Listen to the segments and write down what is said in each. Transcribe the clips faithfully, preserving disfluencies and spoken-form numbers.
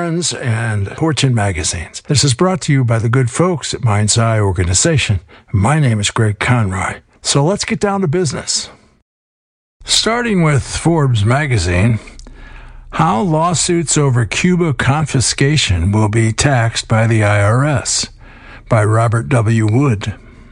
Friends and Fortune magazines. This is brought to you by the good folks at Mind's Eye Organization. My name is Greg Conroy. So let's get down to business. Starting with Forbes magazine, how lawsuits over Cuba confiscation will be taxed by the I R S, by Robert W. Wood.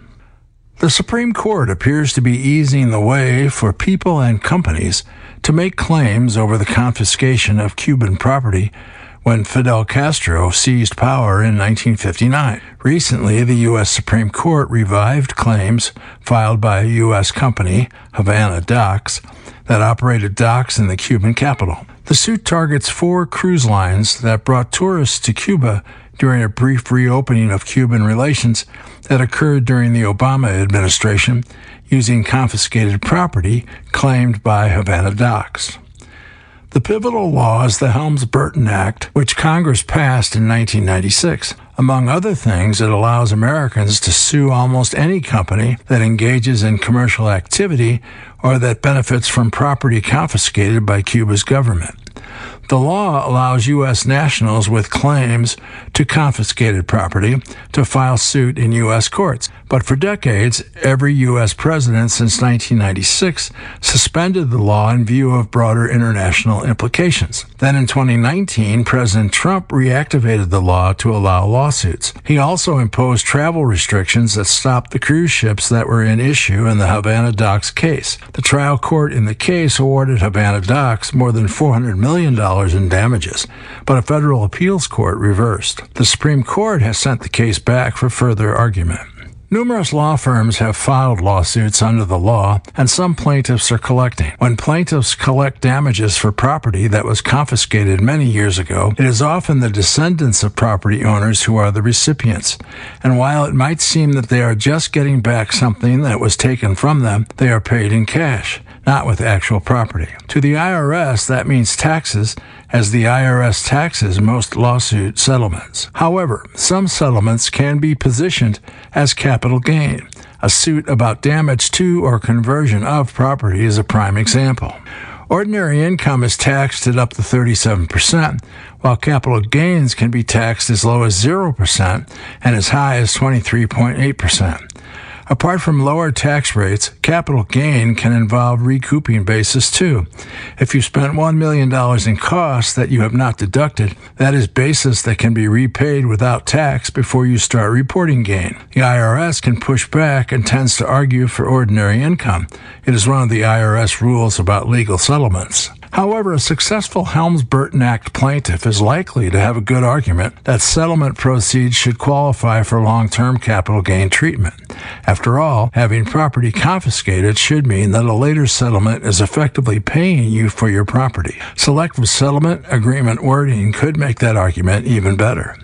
The Supreme Court appears to be easing the way for people and companies to make claims over the confiscation of Cuban property when Fidel Castro seized power in nineteen fifty-nine. Recently, the U S Supreme Court revived claims filed by a U S company, Havana Docks, that operated docks in the Cuban capital. The suit targets four cruise lines that brought tourists to Cuba during a brief reopening of Cuban relations that occurred during the Obama administration using confiscated property claimed by Havana Docks. The pivotal law is the Helms-Burton Act, which Congress passed in nineteen ninety-six. Among other things, it allows Americans to sue almost any company that engages in commercial activity or that benefits from property confiscated by Cuba's government. The law allows U S nationals with claims to confiscated property to file suit in U S courts. But for decades, every U S president since nineteen ninety-six suspended the law in view of broader international implications. Then in twenty nineteen, President Trump reactivated the law to allow lawsuits. He also imposed travel restrictions that stopped the cruise ships that were in issue in the Havana Docks case. The trial court in the case awarded Havana Docks more than four hundred million dollars in damages, but a federal appeals court reversed. The Supreme Court has sent the case back for further argument. Numerous law firms have filed lawsuits under the law, and some plaintiffs are collecting. When plaintiffs collect damages for property that was confiscated many years ago, it is often the descendants of property owners who are the recipients. And while it might seem that they are just getting back something that was taken from them, they are paid in cash, not with actual property. To the I R S, that means taxes, as the I R S taxes most lawsuit settlements. However, some settlements can be positioned as capital gain. A suit about damage to or conversion of property is a prime example. Ordinary income is taxed at up to thirty-seven percent, while capital gains can be taxed as low as zero percent and as high as twenty-three point eight percent. Apart from lower tax rates, capital gain can involve recouping basis too. If you spent one million dollars in costs that you have not deducted, that is basis that can be repaid without tax before you start reporting gain. The I R S can push back and tends to argue for ordinary income. It is one of the I R S rules about legal settlements. However, a successful Helms-Burton Act plaintiff is likely to have a good argument that settlement proceeds should qualify for long-term capital gain treatment. After all, having property confiscated should mean that a later settlement is effectively paying you for your property. Selective settlement agreement wording could make that argument even better.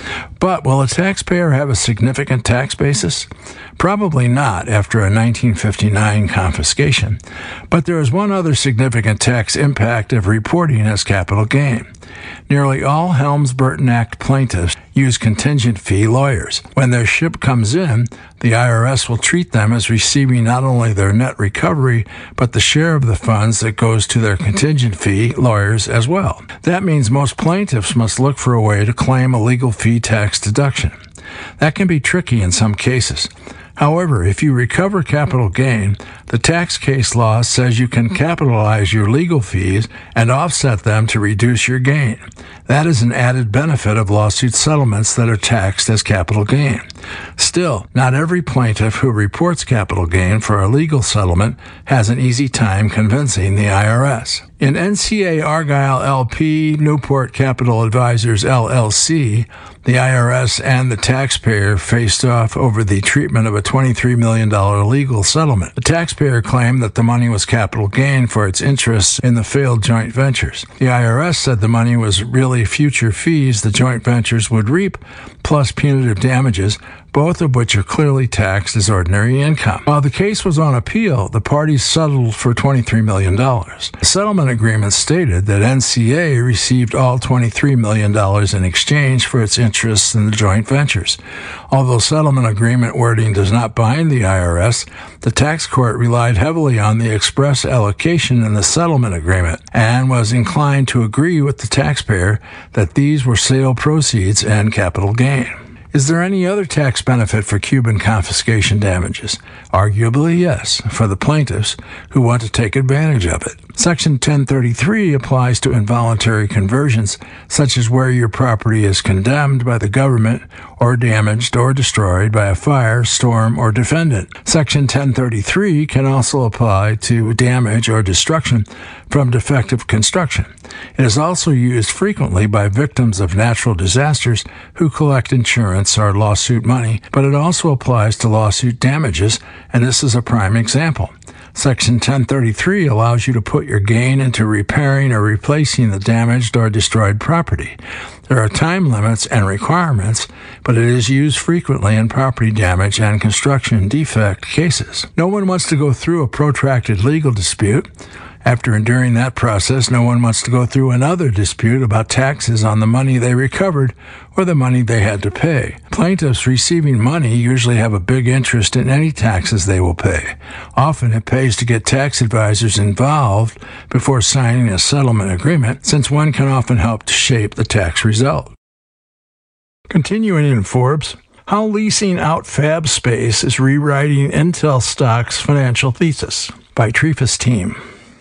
But will a taxpayer have a significant tax basis? Probably not after a nineteen fifty-nine confiscation. But there is one other significant tax impact of reporting as capital gain. Nearly all Helms-Burton Act plaintiffs use contingent fee lawyers. When their ship comes in, the I R S will treat them as receiving not only their net recovery, but the share of the funds that goes to their contingent fee lawyers as well. That means most plaintiffs must look for a way to claim a legal fee tax deduction. That can be tricky in some cases. However, if you recover capital gain, the tax case law says you can capitalize your legal fees and offset them to reduce your gain. That is an added benefit of lawsuit settlements that are taxed as capital gain. Still, not every plaintiff who reports capital gain for a legal settlement has an easy time convincing the I R S. In N C A Argyle L P Newport Capital Advisors L L C, the I R S and the taxpayer faced off over the treatment of a twenty-three million dollars legal settlement. The taxpayer claimed that the money was capital gain for its interests in the failed joint ventures. The I R S said the money was really future fees the joint ventures would reap, plus punitive damages, both of which are clearly taxed as ordinary income. While the case was on appeal, the parties settled for twenty-three million dollars. The settlement agreement stated that N C A received all twenty-three million dollars in exchange for its interests in the joint ventures. Although settlement agreement wording does not bind the I R S, the tax court relied heavily on the express allocation in the settlement agreement and was inclined to agree with the taxpayer that these were sale proceeds and capital gain. Is there any other tax benefit for Cuban confiscation damages? Arguably, yes, for the plaintiffs who want to take advantage of it. Section ten thirty-three applies to involuntary conversions, such as where your property is condemned by the government or damaged or destroyed by a fire, storm, or defendant. Section ten thirty-three can also apply to damage or destruction from defective construction. It is also used frequently by victims of natural disasters who collect insurance or lawsuit money, but it also applies to lawsuit damages, and this is a prime example. Section ten thirty-three allows you to put your gain into repairing or replacing the damaged or destroyed property. There are time limits and requirements, but it is used frequently in property damage and construction defect cases. No one wants to go through a protracted legal dispute. After enduring that process, no one wants to go through another dispute about taxes on the money they recovered or the money they had to pay. Plaintiffs receiving money usually have a big interest in any taxes they will pay. Often it pays to get tax advisors involved before signing a settlement agreement, since one can often help to shape the tax result. Continuing in Forbes, how leasing out fab space is rewriting Intel stock's financial thesis by Trifas Team.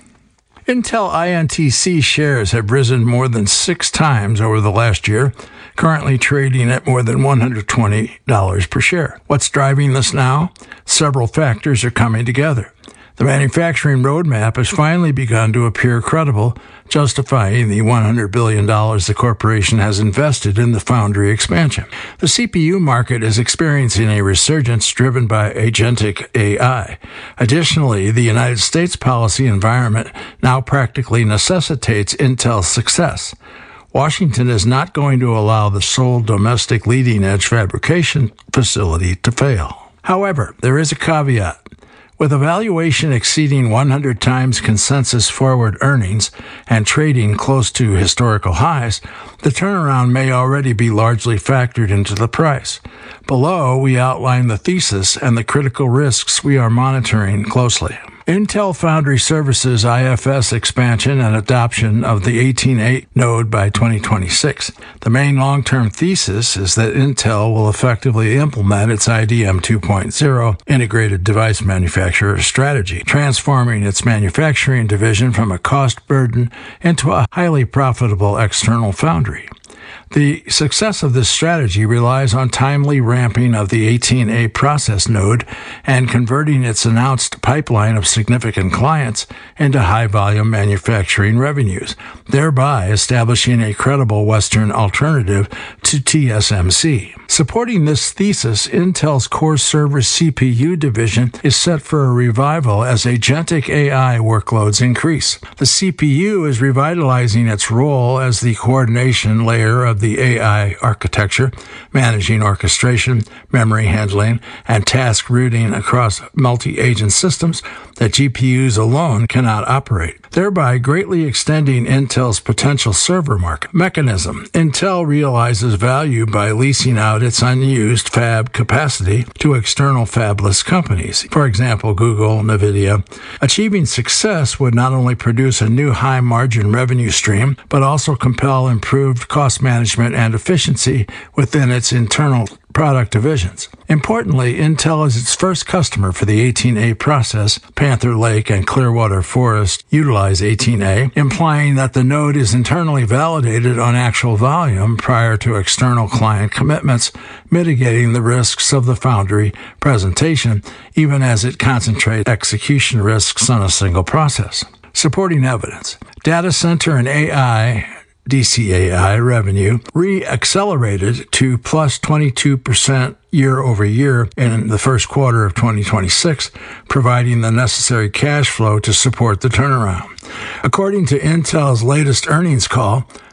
Intel I N T C shares have risen more than six times over the last year, currently trading at more than one hundred twenty dollars per share. What's driving this now? Several factors are coming together. The manufacturing roadmap has finally begun to appear credible, justifying the one hundred billion dollars the corporation has invested in the foundry expansion. The C P U market is experiencing a resurgence driven by agentic A I. Additionally, the United States policy environment now practically necessitates Intel's success. Washington is not going to allow the sole domestic leading-edge fabrication facility to fail. However, there is a caveat. With a valuation exceeding one hundred times consensus forward earnings and trading close to historical highs, the turnaround may already be largely factored into the price. Below, we outline the thesis and the critical risks we are monitoring closely. Intel Foundry Services I F S expansion and adoption of the eighteen A node by twenty twenty-six. The main long-term thesis is that Intel will effectively implement its I D M two point oh integrated device manufacturer strategy, transforming its manufacturing division from a cost burden into a highly profitable external foundry. The success of this strategy relies on timely ramping of the eighteen A process node and converting its announced pipeline of significant clients into high-volume manufacturing revenues, thereby establishing a credible Western alternative to T S M C. Supporting this thesis, Intel's core server C P U division is set for a revival as agentic A I workloads increase. The C P U is revitalizing its role as the coordination layer of the A I architecture, managing orchestration, memory handling, and task routing across multi-agent systems that G P Us alone cannot operate, thereby greatly extending Intel's potential server market. Mechanism. Intel realizes value by leasing out its unused fab capacity to external fabless companies, for example, Google, NVIDIA. Achieving success would not only produce a new high-margin revenue stream, but also compel improved cost management and efficiency within its internal product divisions. Importantly, Intel is its first customer for the eighteen A process. Panther Lake and Clearwater Forest utilize eighteen A, implying that the node is internally validated on actual volume prior to external client commitments, mitigating the risks of the foundry presentation, even as it concentrates execution risks on a single process. Supporting evidence. Data center and A I D C A I revenue re-accelerated to plus twenty-two percent year over year in the first quarter of twenty twenty-six, providing the necessary cash flow to support the turnaround. According to Intel's latest earnings call,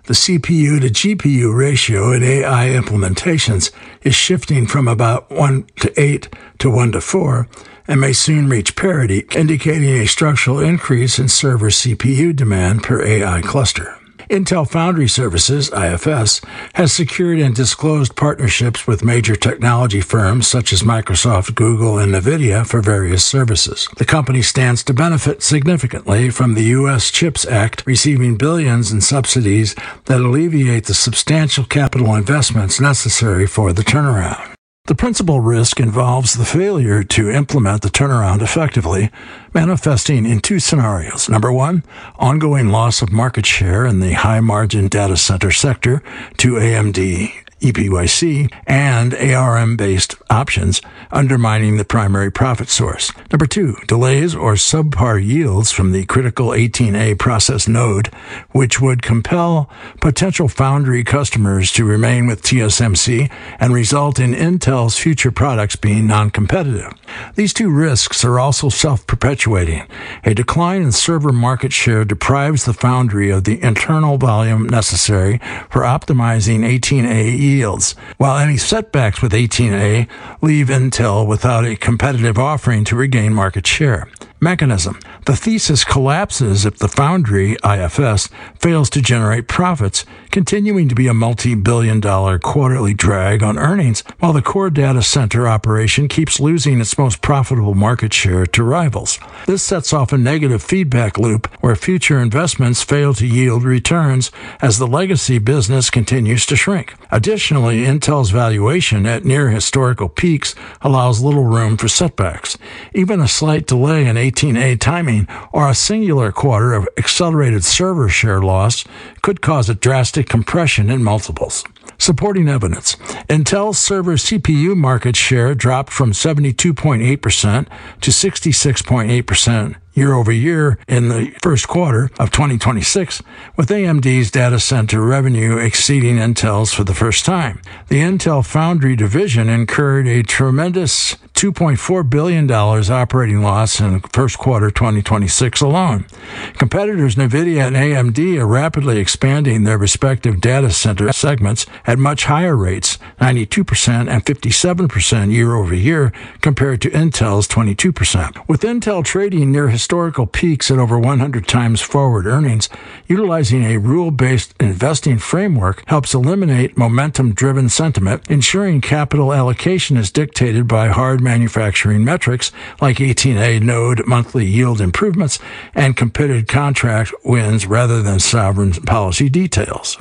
The C P U to G P U ratio in A I implementations is shifting from about one to eight to one to four and may soon reach parity, indicating a structural increase in server C P U demand per A I cluster. Intel Foundry Services, I F S, has secured and disclosed partnerships with major technology firms such as Microsoft, Google, and NVIDIA for various services. The company stands to benefit significantly from the U S CHIPS Act, receiving billions in subsidies that alleviate the substantial capital investments necessary for the turnaround. The principal risk involves the failure to implement the turnaround effectively, manifesting in two scenarios. Number one, ongoing loss of market share in the high-margin data center sector to A M D, E P Y C, and A R M-based options, undermining the primary profit source. Number two, delays or subpar yields from the critical eighteen A process node, which would compel potential foundry customers to remain with T S M C and result in Intel's future products being non-competitive. These two risks are also self-perpetuating. A decline in server market share deprives the foundry of the internal volume necessary for optimizing eighteen A yields, while any setbacks with eighteen A leave Intel without a competitive offering to regain market share. Mechanism. The thesis collapses if the foundry, I F S, fails to generate profits, continuing to be a multi-billion dollar quarterly drag on earnings, while the core data center operation keeps losing its most profitable market share to rivals. This sets off a negative feedback loop where future investments fail to yield returns as the legacy business continues to shrink. Additionally, Intel's valuation at near historical peaks allows little room for setbacks. Even a slight delay in eighteen A timing or a singular quarter of accelerated server share loss could cause a drastic compression in multiples. Supporting evidence. Intel's server C P U market share dropped from seventy-two point eight percent to sixty-six point eight percent year over year in the first quarter of twenty twenty-six, with A M D's data center revenue exceeding Intel's for the first time. The Intel Foundry division incurred a tremendous two point four billion dollars operating loss in the first quarter twenty twenty-six alone. Competitors NVIDIA and A M D are rapidly expanding their respective data center segments at much higher rates, ninety-two percent and fifty-seven percent year over year, compared to Intel's twenty-two percent. With Intel trading near historical peaks at over one hundred times forward earnings, utilizing a rule-based investing framework helps eliminate momentum-driven sentiment, ensuring capital allocation is dictated by hard manufacturing metrics like eighteen A node monthly yield improvements and committed contract wins rather than sovereign policy details.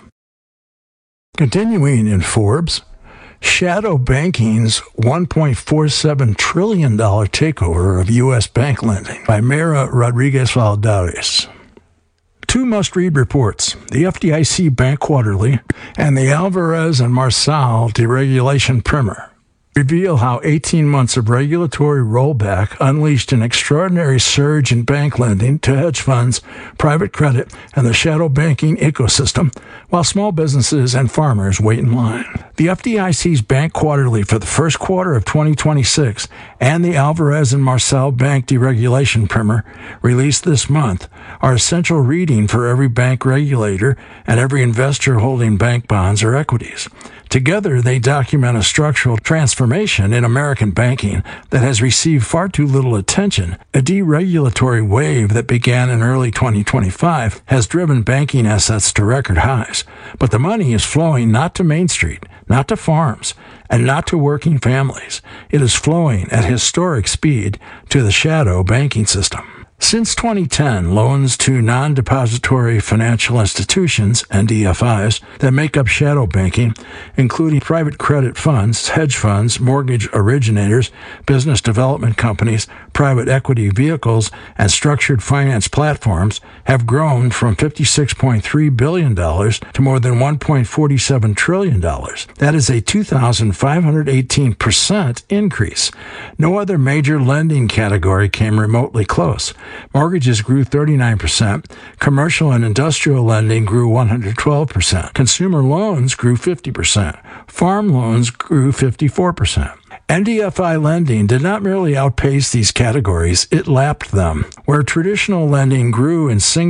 Continuing in Forbes, shadow banking's one point four seven trillion dollars takeover of U S bank lending by Mayra Rodriguez-Valdez. Two must-read reports, the F D I C Bank Quarterly and the Alvarez and Marsal Deregulation Primer, reveal how eighteen months of regulatory rollback unleashed an extraordinary surge in bank lending to hedge funds, private credit, and the shadow banking ecosystem, while small businesses and farmers wait in line. The F D I C's Bank Quarterly for the first quarter of twenty twenty-six and the Alvarez and Marsal Bank Deregulation Primer, released this month, are essential reading for every bank regulator and every investor holding bank bonds or equities. Together, they document a structural transformation in American banking that has received far too little attention. A deregulatory wave that began in early twenty twenty-five has driven banking assets to record highs, but the money is flowing not to Main Street, not to farms, and not to working families. It is flowing at historic speed to the shadow banking system. Since twenty ten, loans to non-depository financial institutions, N D F Is, that make up shadow banking, including private credit funds, hedge funds, mortgage originators, business development companies, private equity vehicles, and structured finance platforms, have grown from fifty-six point three billion dollars to more than one point four seven trillion dollars. That is a two thousand five hundred eighteen percent increase. No other major lending category came remotely close. Mortgages grew thirty-nine percent, commercial and industrial lending grew one hundred twelve percent, consumer loans grew fifty percent, farm loans grew fifty-four percent. N D F I lending did not merely outpace these categories, it lapped them. Where traditional lending grew in singular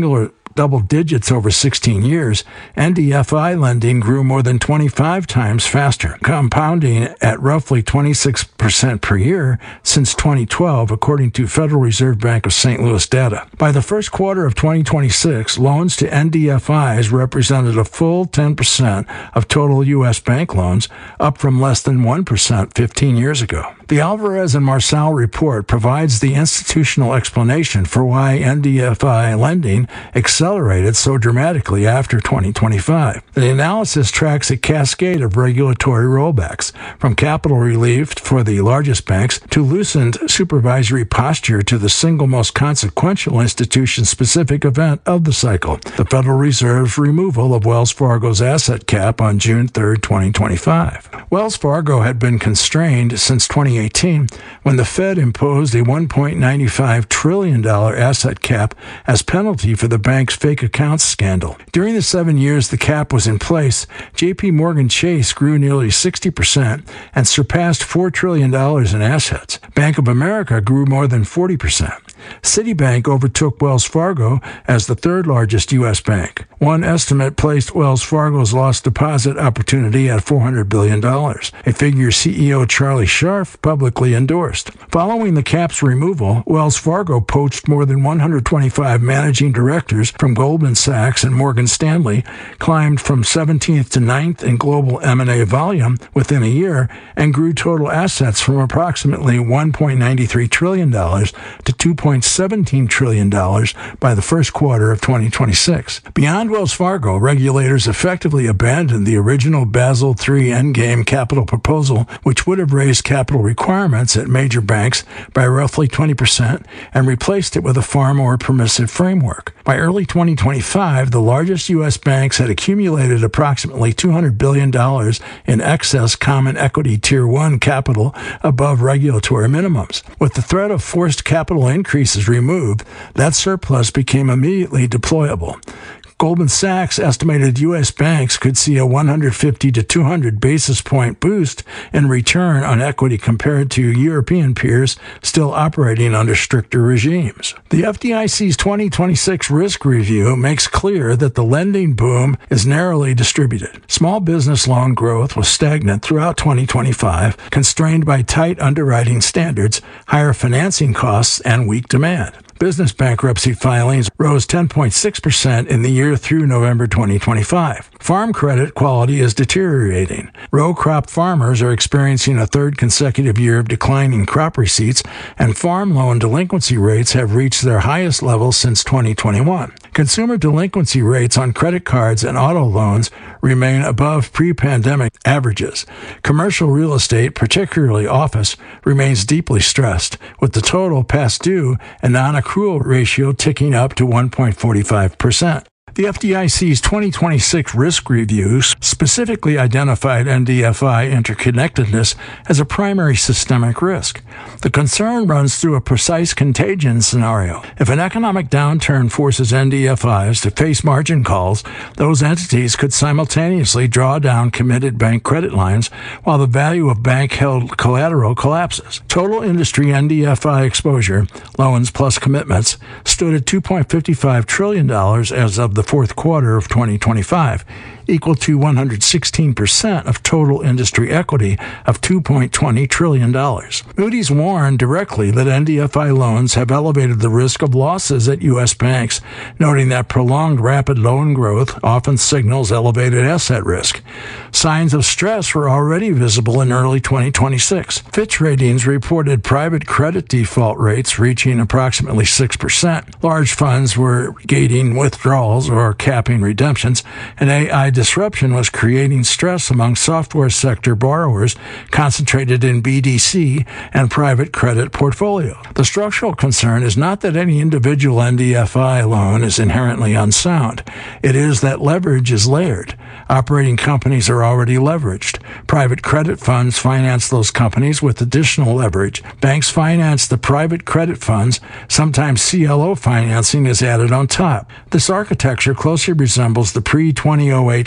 double digits over sixteen years, N D F I lending grew more than twenty-five times faster, compounding at roughly twenty-six percent per year since twenty twelve, according to Federal Reserve Bank of Saint Louis data. By the first quarter of twenty twenty-six, loans to N D F Is represented a full ten percent of total U S bank loans, up from less than one percent fifteen years ago. The Alvarez and Marsal report provides the institutional explanation for why N D F I lending accelerated so dramatically after twenty twenty-five. The analysis tracks a cascade of regulatory rollbacks, from capital relief for the largest banks to loosened supervisory posture to the single most consequential institution-specific event of the cycle, the Federal Reserve's removal of Wells Fargo's asset cap on June third, twenty twenty-five. Wells Fargo had been constrained since twenty eighteen, when the Fed imposed a one point nine five trillion dollars asset cap as penalty for the bank's fake accounts scandal. During the seven years the cap was in place, J P Morgan Chase grew nearly sixty percent and surpassed four trillion dollars in assets. Bank of America grew more than forty percent. Citibank overtook Wells Fargo as the third largest U S bank. One estimate placed Wells Fargo's lost deposit opportunity at four hundred billion dollars, a figure C E O Charlie Scharf publicly endorsed. Following the cap's removal, Wells Fargo poached more than one hundred twenty-five managing directors from Goldman Sachs and Morgan Stanley, climbed from seventeenth to ninth in global M and A volume within a year, and grew total assets from approximately one point nine three trillion dollars to two point one seven trillion dollars by the first quarter of twenty twenty-six. Beyond Wells Fargo, regulators effectively abandoned the original Basel three endgame capital proposal, which would have raised capital requirements at major banks by roughly twenty percent, and replaced it with a far more permissive framework. By early twenty twenty-five, the largest U S banks had accumulated approximately two hundred billion dollars in excess common equity Tier one capital above regulatory minimums. With the threat of forced capital increases removed, that surplus became immediately deployable. Goldman Sachs estimated U S banks could see a one hundred fifty to two hundred basis point boost in return on equity compared to European peers still operating under stricter regimes. The F D I C's twenty twenty-six risk review makes clear that the lending boom is narrowly distributed. Small business loan growth was stagnant throughout twenty twenty-five, constrained by tight underwriting standards, higher financing costs, and weak demand. Business bankruptcy filings rose ten point six percent in the year through November twenty twenty-five. Farm credit quality is deteriorating. Row crop farmers are experiencing a third consecutive year of declining crop receipts, and farm loan delinquency rates have reached their highest level since twenty twenty-one. Consumer delinquency rates on credit cards and auto loans remain above pre-pandemic averages. Commercial real estate, particularly office, remains deeply stressed, with the total past due and non-accrual ratio ticking up to one point four five percent. The F D I C's twenty twenty-six risk review specifically identified N D F I interconnectedness as a primary systemic risk. The concern runs through a precise contagion scenario. If an economic downturn forces N D F Is to face margin calls, those entities could simultaneously draw down committed bank credit lines while the value of bank-held collateral collapses. Total industry N D F I exposure, loans plus commitments, stood at two point five five trillion dollars as of the fourth quarter of twenty twenty-five, equal to one hundred sixteen percent of total industry equity of two point two zero trillion dollars. Moody's warned directly that N D F I loans have elevated the risk of losses at U S banks, noting that prolonged rapid loan growth often signals elevated asset risk. Signs of stress were already visible in early twenty twenty-six. Fitch Ratings reported private credit default rates reaching approximately six percent. Large funds were gating withdrawals or capping redemptions, and A I disruption was creating stress among software sector borrowers concentrated in B D C and private credit portfolios. The structural concern is not that any individual N D F I loan is inherently unsound. It is that leverage is layered. Operating companies are already leveraged. Private credit funds finance those companies with additional leverage. Banks finance the private credit funds. Sometimes C L O financing is added on top. This architecture closely resembles the pre twenty oh eight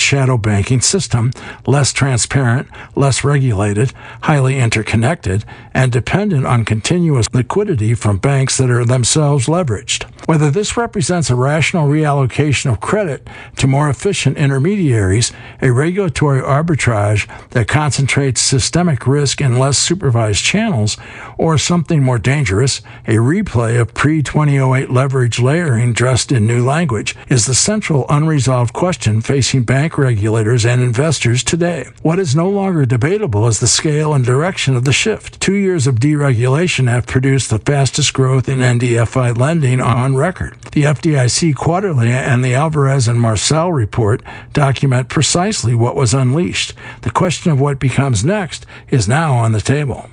shadow banking system, less transparent, less regulated, highly interconnected, and dependent on continuous liquidity from banks that are themselves leveraged. Whether this represents a rational reallocation of credit to more efficient intermediaries, a regulatory arbitrage that concentrates systemic risk in less supervised channels, or something more dangerous, a replay of pre twenty oh eight leverage layering dressed in new language, is the central unresolved question facing bank regulators and investors today. What is no longer debatable is the scale and direction of the shift. Two years of deregulation have produced the fastest growth in N D F I lending on record. The F D I C quarterly and the Alvarez and Marcel report document precisely what was unleashed. The question of what becomes next is now on the table.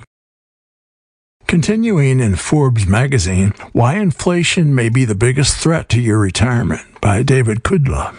Continuing in Forbes magazine, Why Inflation May Be the Biggest Threat to Your Retirement by David Kudla.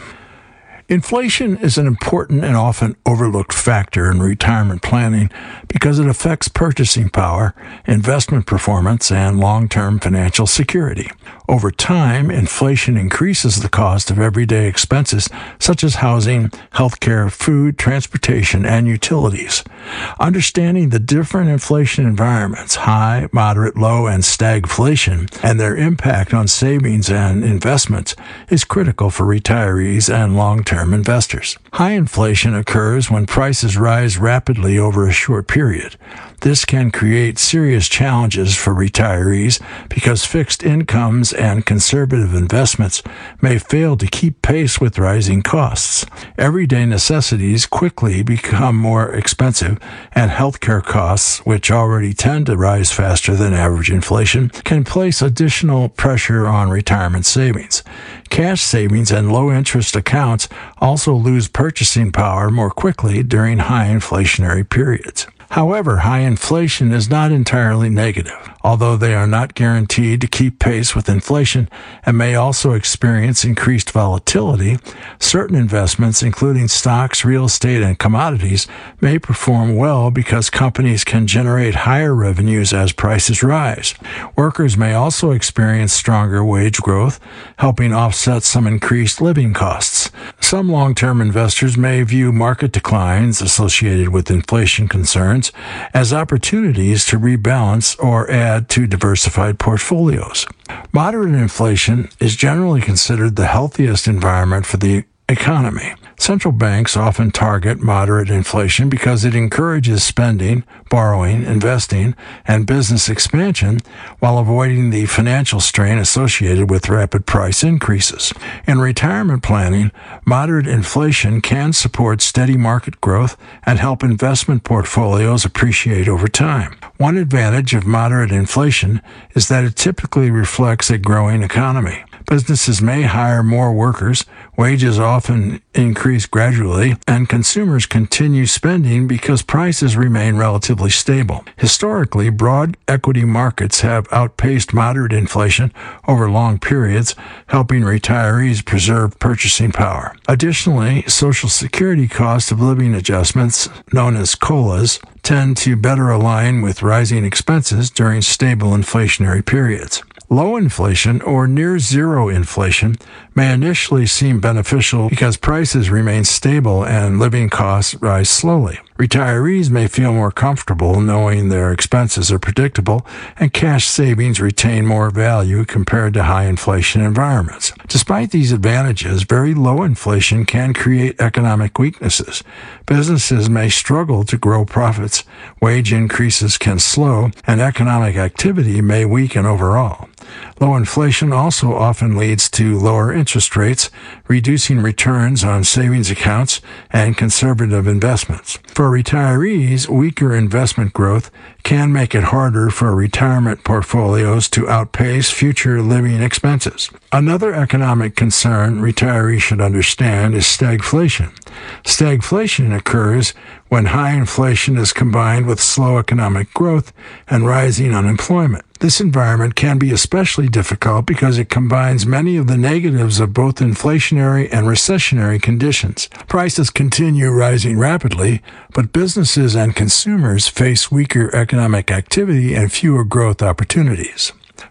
Inflation is an important and often overlooked factor in retirement planning because it affects purchasing power, investment performance, and long-term financial security. Over time, inflation increases the cost of everyday expenses such as housing, healthcare, food, transportation, and utilities. Understanding the different inflation environments, high, moderate, low, and stagflation, and their impact on savings and investments is critical for retirees and long-term investors. High inflation occurs when prices rise rapidly over a short period. This can create serious challenges for retirees because fixed incomes and conservative investments may fail to keep pace with rising costs. Everyday necessities quickly become more expensive, and healthcare costs, which already tend to rise faster than average inflation, can place additional pressure on retirement savings. Cash savings and low-interest accounts also lose purchasing power more quickly during high inflationary periods. However, high inflation is not entirely negative. Although they are not guaranteed to keep pace with inflation and may also experience increased volatility, certain investments, including stocks, real estate, and commodities, may perform well because companies can generate higher revenues as prices rise. Workers may also experience stronger wage growth, helping offset some increased living costs. Some long-term investors may view market declines associated with inflation concerns as opportunities to rebalance or add to diversified portfolios. Moderate inflation is generally considered the healthiest environment for the economy. Central banks often target moderate inflation because it encourages spending, borrowing, investing, and business expansion while avoiding the financial strain associated with rapid price increases. In retirement planning, moderate inflation can support steady market growth and help investment portfolios appreciate over time. One advantage of moderate inflation is that it typically reflects a growing economy. Businesses may hire more workers, wages often increase gradually, and consumers continue spending because prices remain relatively stable. Historically, broad equity markets have outpaced moderate inflation over long periods, helping retirees preserve purchasing power. Additionally, Social Security cost of living adjustments, known as COLAs, tend to better align with rising expenses during stable inflationary periods. Low inflation or near zero inflation may initially seem beneficial because prices remain stable and living costs rise slowly. Retirees may feel more comfortable knowing their expenses are predictable and cash savings retain more value compared to high inflation environments. Despite these advantages, very low inflation can create economic weaknesses. Businesses may struggle to grow profits, wage increases can slow, and economic activity may weaken overall. Low inflation also often leads to lower interest rates, reducing returns on savings accounts and conservative investments. For retirees, weaker investment growth can make it harder for retirement portfolios to outpace future living expenses. Another economic concern retirees should understand is stagflation. Stagflation occurs when high inflation is combined with slow economic growth and rising unemployment. This environment can be especially difficult because it combines many of the negatives of both inflationary and recessionary conditions. Prices continue rising rapidly, but businesses and consumers face weaker economic activity and fewer growth opportunities.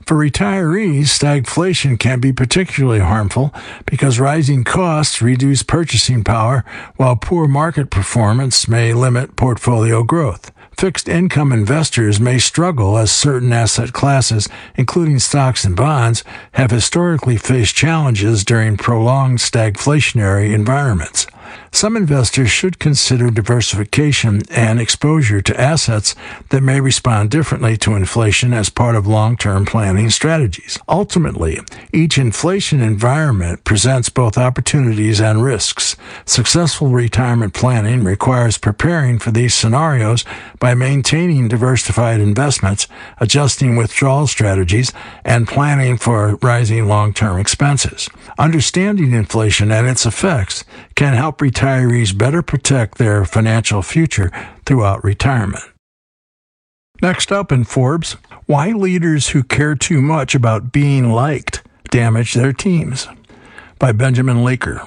For retirees, stagflation can be particularly harmful because rising costs reduce purchasing power, while poor market performance may limit portfolio growth. Fixed income investors may struggle as certain asset classes, including stocks and bonds, have historically faced challenges during prolonged stagflationary environments. Some investors should consider diversification and exposure to assets that may respond differently to inflation as part of long-term planning strategies. Ultimately, each inflation environment presents both opportunities and risks. Successful retirement planning requires preparing for these scenarios by maintaining diversified investments, adjusting withdrawal strategies, and planning for rising long-term expenses. Understanding inflation and its effects can help retirees better protect their financial future throughout retirement. Next up in Forbes, why leaders who care too much about being liked damage their teams, by Benjamin Laker.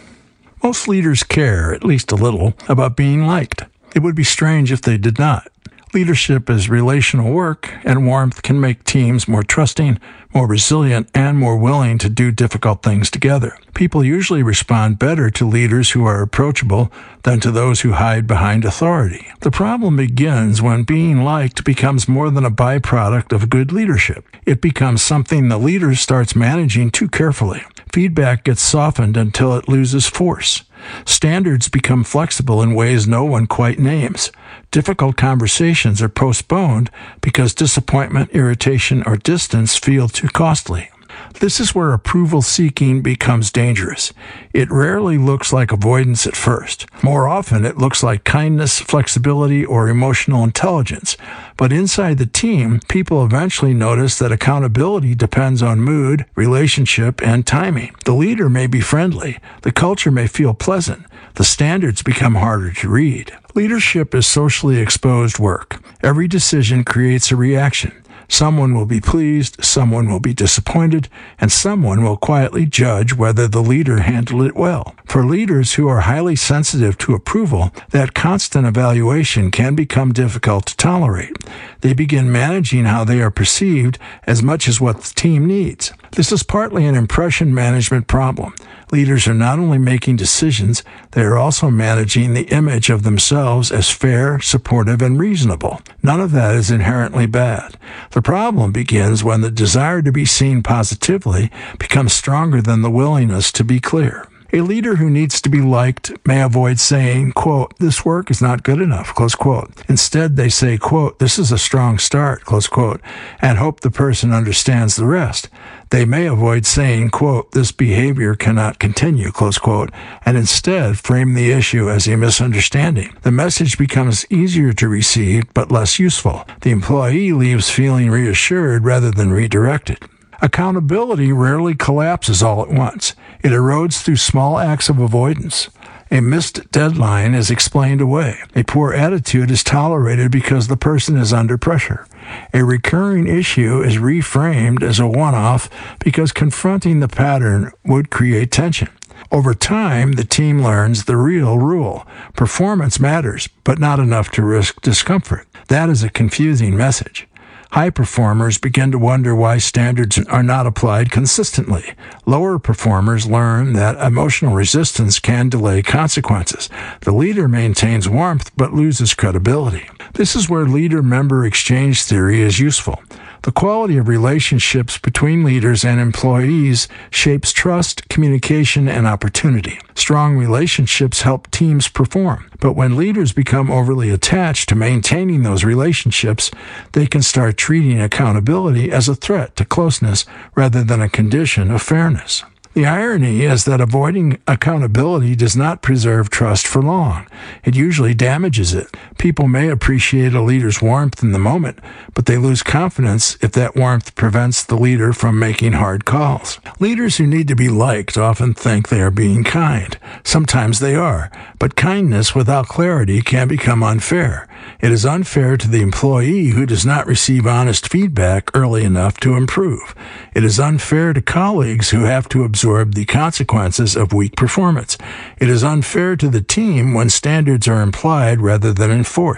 Most leaders care, at least a little, about being liked. It would be strange if they did not. Leadership is relational work, and warmth can make teams more trusting, more resilient, and more willing to do difficult things together. People usually respond better to leaders who are approachable than to those who hide behind authority. The problem begins when being liked becomes more than a byproduct of good leadership. It becomes something the leader starts managing too carefully. Feedback gets softened until it loses force. Standards become flexible in ways no one quite names. Difficult conversations are postponed because disappointment, irritation, or distance feel too costly. This is where approval-seeking becomes dangerous. It rarely looks like avoidance at first. More often, it looks like kindness, flexibility, or emotional intelligence. But inside the team, people eventually notice that accountability depends on mood, relationship, and timing. The leader may be friendly. The culture may feel pleasant. The standards become harder to read. Leadership is socially exposed work. Every decision creates a reaction. Someone will be pleased, someone will be disappointed, and someone will quietly judge whether the leader handled it well. For leaders who are highly sensitive to approval, that constant evaluation can become difficult to tolerate. They begin managing how they are perceived as much as what the team needs. This is partly an impression management problem. Leaders are not only making decisions, they are also managing the image of themselves as fair, supportive, and reasonable. None of that is inherently bad. The problem begins when the desire to be seen positively becomes stronger than the willingness to be clear. A leader who needs to be liked may avoid saying, quote, "This work is not good enough," close quote. Instead, they say, quote, "This is a strong start," close quote, and hope the person understands the rest. They may avoid saying, quote, "This behavior cannot continue," close quote, and instead frame the issue as a misunderstanding. The message becomes easier to receive, but less useful. The employee leaves feeling reassured rather than redirected. Accountability rarely collapses all at once. It erodes through small acts of avoidance. A missed deadline is explained away. A poor attitude is tolerated because the person is under pressure. A recurring issue is reframed as a one-off because confronting the pattern would create tension. Over time, the team learns the real rule. Performance matters, but not enough to risk discomfort. That is a confusing message. High performers begin to wonder why standards are not applied consistently. Lower performers learn that emotional resistance can delay consequences. The leader maintains warmth but loses credibility. This is where leader-member exchange theory is useful. The quality of relationships between leaders and employees shapes trust, communication, and opportunity. Strong relationships help teams perform, but when leaders become overly attached to maintaining those relationships, they can start treating accountability as a threat to closeness rather than a condition of fairness. The irony is that avoiding accountability does not preserve trust for long. It usually damages it. People may appreciate a leader's warmth in the moment, but they lose confidence if that warmth prevents the leader from making hard calls. Leaders who need to be liked often think they are being kind. Sometimes they are, but kindness without clarity can become unfair. It is unfair to the employee who does not receive honest feedback early enough to improve. It is unfair to colleagues who have to absorb the consequences of weak performance. It is unfair to the team when standards are implied rather than enforced.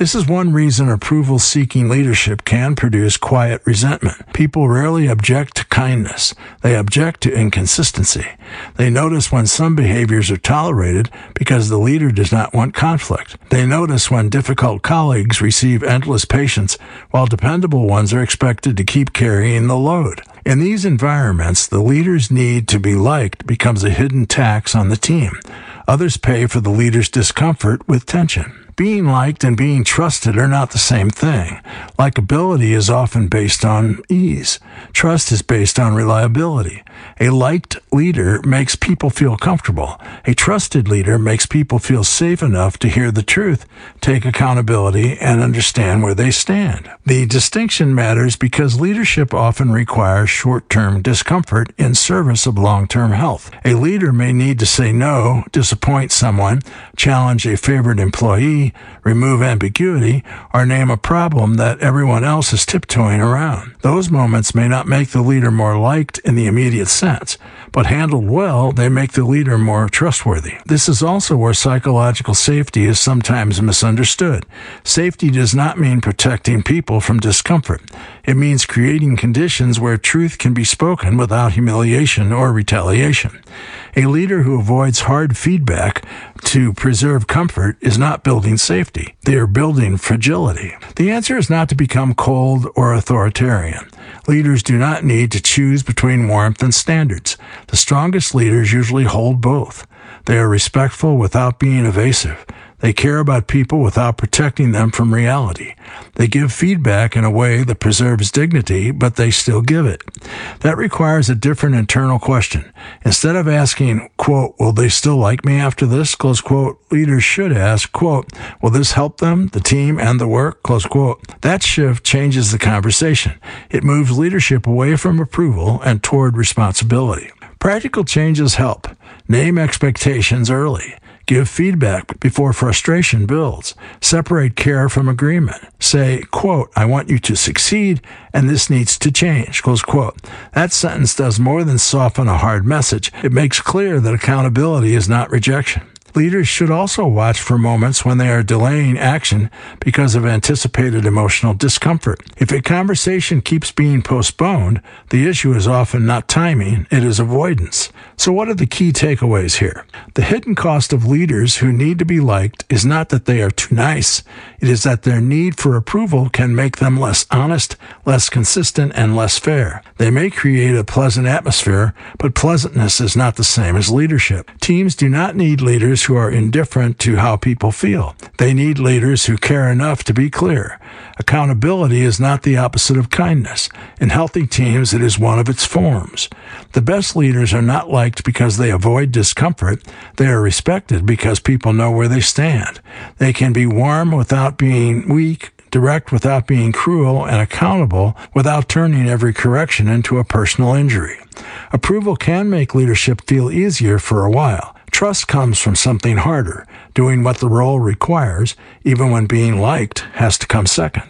This is one reason approval-seeking leadership can produce quiet resentment. People rarely object to kindness. They object to inconsistency. They notice when some behaviors are tolerated because the leader does not want conflict. They notice when difficult colleagues receive endless patience while dependable ones are expected to keep carrying the load. In these environments, the leader's need to be liked becomes a hidden tax on the team. Others pay for the leader's discomfort with tension. Being liked and being trusted are not the same thing. Likability is often based on ease. Trust is based on reliability. A liked leader makes people feel comfortable. A trusted leader makes people feel safe enough to hear the truth, take accountability, and understand where they stand. The distinction matters because leadership often requires short-term discomfort in service of long-term health. A leader may need to say no, disappoint someone, challenge a favored employee, remove ambiguity, or name a problem that everyone else is tiptoeing around. Those moments may not make the leader more liked in the immediate sense, but handled well, they make the leader more trustworthy. This is also where psychological safety is sometimes misunderstood. Safety does not mean protecting people from discomfort. It means creating conditions where truth can be spoken without humiliation or retaliation. A leader who avoids hard feedback to preserve comfort is not building safety. They are building fragility. The answer is not to become cold or authoritarian. Leaders do not need to choose between warmth and standards. The strongest leaders usually hold both. They are respectful without being evasive. They care about people without protecting them from reality. They give feedback in a way that preserves dignity, but they still give it. That requires a different internal question. Instead of asking, quote, will they still like me after this, close quote, leaders should ask, quote, will this help them, the team, and the work, close quote. That shift changes the conversation. It moves leadership away from approval and toward responsibility. Practical changes help. Name expectations early. Give feedback before frustration builds. Separate care from agreement. Say, quote, I want you to succeed, and this needs to change, close quote. That sentence does more than soften a hard message. It makes clear that accountability is not rejection. Leaders should also watch for moments when they are delaying action because of anticipated emotional discomfort. If a conversation keeps being postponed, the issue is often not timing, it is avoidance. So what are the key takeaways here? The hidden cost of leaders who need to be liked is not that they are too nice. It is that their need for approval can make them less honest, less consistent, and less fair. They may create a pleasant atmosphere, but pleasantness is not the same as leadership. Teams do not need leaders who are indifferent to how people feel. They need leaders who care enough to be clear. Accountability is not the opposite of kindness. In healthy teams, it is one of its forms. The best leaders are not liked because they avoid discomfort. They are respected because people know where they stand. They can be warm without being weak, direct without being cruel, and accountable without turning every correction into a personal injury. Approval can make leadership feel easier for a while. Trust comes from something harder, doing what the role requires, even when being liked has to come second.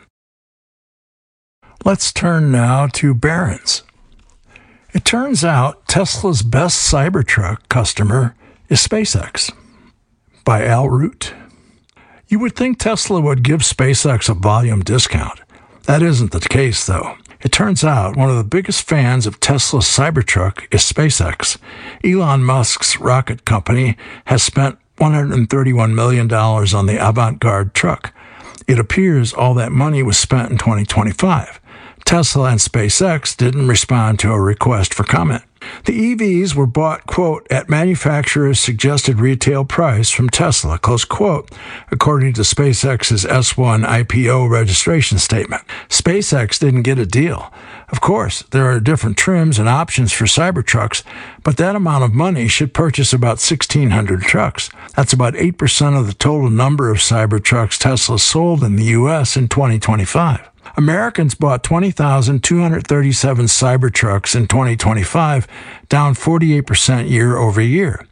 Let's turn now to Barron's. It turns out Tesla's best Cybertruck customer is SpaceX, by Al Root. You would think Tesla would give SpaceX a volume discount. That isn't the case, though. It turns out one of the biggest fans of Tesla's Cybertruck is SpaceX. Elon Musk's rocket company has spent one hundred thirty-one million dollars on the Avant-Garde truck. It appears all that money was spent in twenty twenty-five. Tesla and SpaceX didn't respond to a request for comment. The E Vs were bought, quote, at manufacturer's suggested retail price from Tesla, close quote, according to SpaceX's S one I P O registration statement. SpaceX didn't get a deal. Of course, there are different trims and options for Cybertrucks, but that amount of money should purchase about sixteen hundred trucks. That's about eight percent of the total number of Cybertrucks Tesla sold in the U S in twenty twenty-five. Americans bought twenty thousand two hundred thirty-seven Cybertrucks in twenty twenty-five, down forty-eight percent year over year.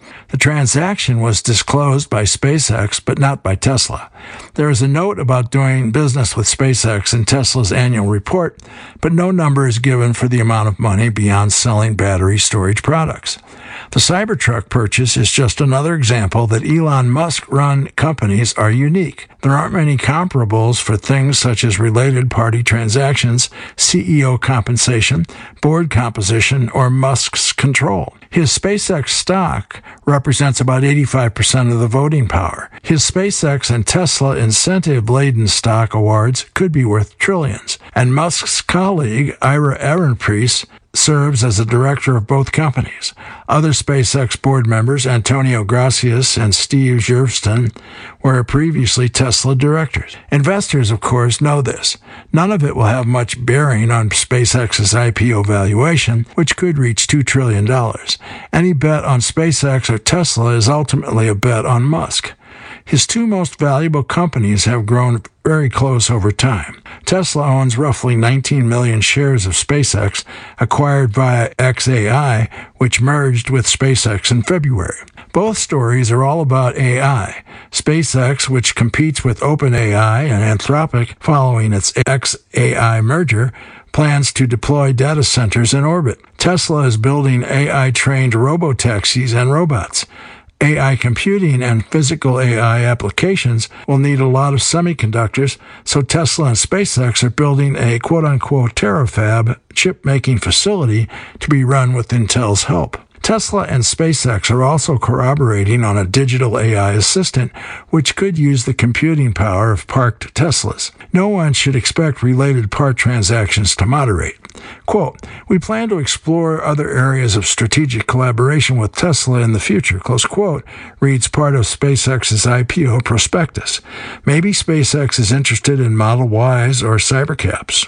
The transaction was disclosed by SpaceX, but not by Tesla. There is a note about doing business with SpaceX in Tesla's annual report, but no number is given for the amount of money beyond selling battery storage products. The Cybertruck purchase is just another example that Elon Musk-run companies are unique. There aren't many comparables for things such as related party transactions, C E O compensation, board composition, or Musk's control. His SpaceX stock represents about eighty-five percent of the voting power. His SpaceX and Tesla incentive-laden stock awards could be worth trillions. And Musk's colleague, Ira Ehrenpreis, serves as a director of both companies. Other SpaceX board members, Antonio Gracias and Steve Jurvetson, were previously Tesla directors. Investors, of course, know this. None of it will have much bearing on SpaceX's I P O valuation, which could reach two trillion dollars. Any bet on SpaceX or Tesla is ultimately a bet on Musk. His two most valuable companies have grown very close over time. Tesla owns roughly nineteen million shares of SpaceX, acquired via X A I, which merged with SpaceX in February. Both stories are all about A I. SpaceX, which competes with OpenAI and Anthropic following its X A I merger, plans to deploy data centers in orbit. Tesla is building A I-trained robotaxis and robots. A I computing and physical A I applications will need a lot of semiconductors, so Tesla and SpaceX are building a quote-unquote terafab chip-making facility to be run with Intel's help. Tesla and SpaceX are also corroborating on a digital A I assistant, which could use the computing power of parked Teslas. No one should expect related part transactions to moderate. Quote, "We plan to explore other areas of strategic collaboration with Tesla in the future," close quote, reads part of SpaceX's I P O prospectus. Maybe SpaceX is interested in Model Ys or Cybercaps.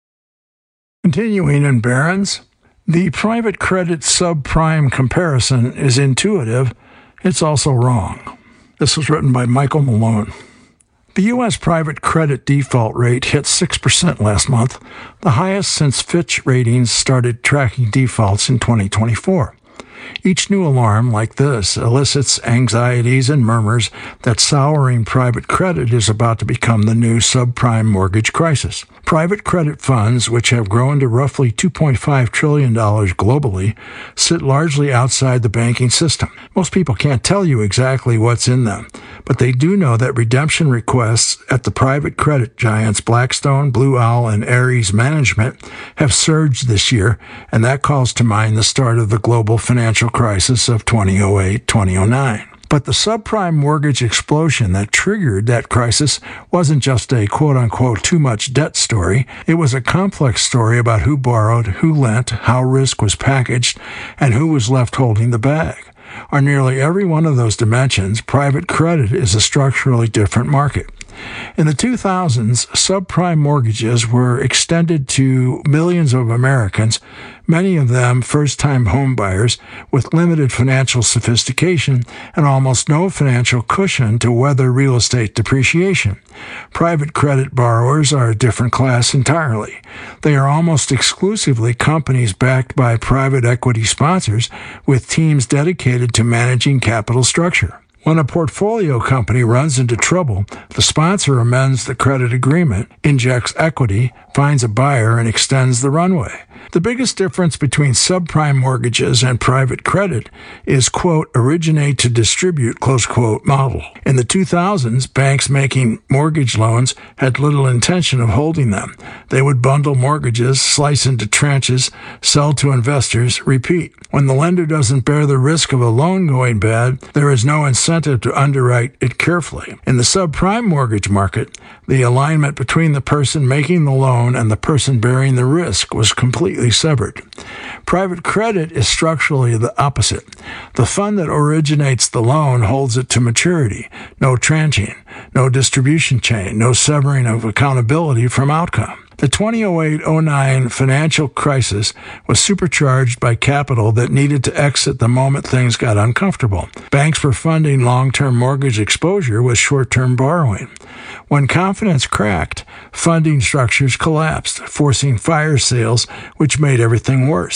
Continuing in Barron's, the private credit subprime comparison is intuitive. It's also wrong. This was written by Michael Malone. The U S private credit default rate hit six percent last month, the highest since Fitch Ratings started tracking defaults in twenty twenty-four. Each new alarm like this elicits anxieties and murmurs that souring private credit is about to become the new subprime mortgage crisis. Private credit funds, which have grown to roughly two point five trillion dollars globally, sit largely outside the banking system. Most people can't tell you exactly what's in them, but they do know that redemption requests at the private credit giants Blackstone, Blue Owl, and Ares Management have surged this year, and that calls to mind the start of the global financial crisis of two thousand eight to two thousand nine. But the subprime mortgage explosion that triggered that crisis wasn't just a quote-unquote too much debt story. It was a complex story about who borrowed, who lent, how risk was packaged, and who was left holding the bag. On nearly every one of those dimensions, private credit is a structurally different market. In the two thousands, subprime mortgages were extended to millions of Americans, many of them first-time homebuyers with limited financial sophistication and almost no financial cushion to weather real estate depreciation. Private credit borrowers are a different class entirely. They are almost exclusively companies backed by private equity sponsors with teams dedicated to managing capital structure. When a portfolio company runs into trouble, the sponsor amends the credit agreement, injects equity, finds a buyer, and extends the runway. The biggest difference between subprime mortgages and private credit is, quote, originate to distribute, close quote, model. In the two thousands, banks making mortgage loans had little intention of holding them. They would bundle mortgages, slice into tranches, sell to investors, repeat. When the lender doesn't bear the risk of a loan going bad, there is no incentive to underwrite it carefully. In the subprime mortgage market, the alignment between the person making the loan and the person bearing the risk was completely severed. Private credit is structurally the opposite. The fund that originates the loan holds it to maturity. No tranching, no distribution chain, no severing of accountability from outcome. The two thousand eight to two thousand nine financial crisis was supercharged by capital that needed to exit the moment things got uncomfortable. Banks were funding long-term mortgage exposure with short-term borrowing. When confidence cracked, funding structures collapsed, forcing fire sales, which made everything worse.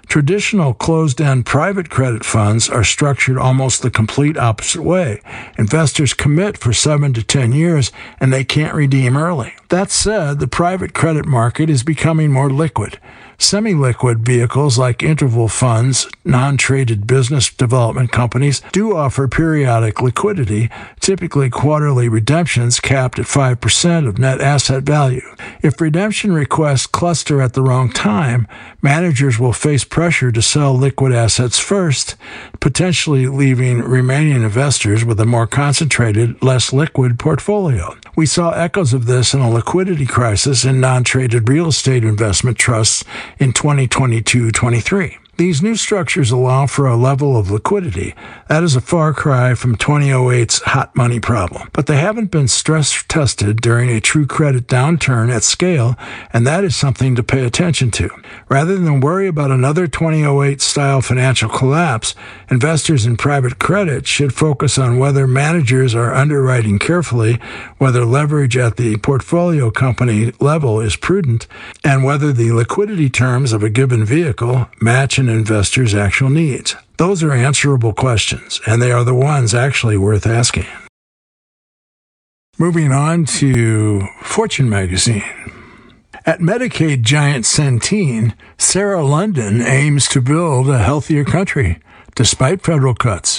Traditional closed-end private credit funds are structured almost the complete opposite way. Investors commit for seven to ten years, and they can't redeem early. That said, the private credit market is becoming more liquid. Semi-liquid vehicles like interval funds, non-traded business development companies do offer periodic liquidity, typically quarterly redemptions capped at five percent of net asset value. If redemption requests cluster at the wrong time, managers will face pressure to sell liquid assets first, potentially leaving remaining investors with a more concentrated, less liquid portfolio. We saw echoes of this in a liquidity crisis in non-traded real estate investment trusts in twenty twenty-two twenty-three. These new structures allow for a level of liquidity that is a far cry from twenty oh eight's hot money problem. But they haven't been stress tested during a true credit downturn at scale, and that is something to pay attention to. Rather than worry about another twenty oh eight-style financial collapse, investors in private credit should focus on whether managers are underwriting carefully, whether leverage at the portfolio company level is prudent, and whether the liquidity terms of a given vehicle match an investor's actual needs. Those are answerable questions, and they are the ones actually worth asking. Moving on to Fortune magazine. At Medicaid giant Centene, Sarah London aims to build a healthier country, despite federal cuts.